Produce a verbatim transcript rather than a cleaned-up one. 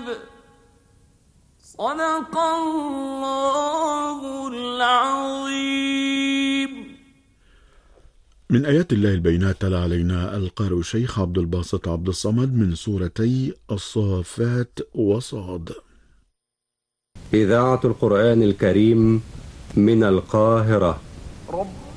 صدق الله العظيم. من آيات الله البينات تلا علينا القارئ الشيخ عبد الباسط عبد الصمد من سورتي الصافات وصاد. إذاعة القرآن الكريم من القاهرة. رب